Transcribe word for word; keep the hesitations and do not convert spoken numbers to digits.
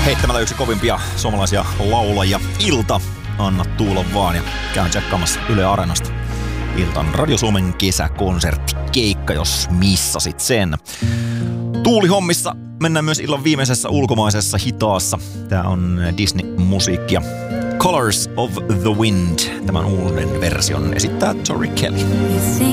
Heittämällä yksi kovimpia suomalaisia laulajia. Ilta, anna tuulla vaan ja käyn tsekkaamassa Yle Areenasta Iltan Radio Suomen kesäkonserttikeikka, jos missasit sen. Tuulihommissa mennään myös illan viimeisessä ulkomaisessa hitaassa. Tää on Disney-musiikkia. Colors of the Wind. Tämän uuden version esittää Tori Kelly.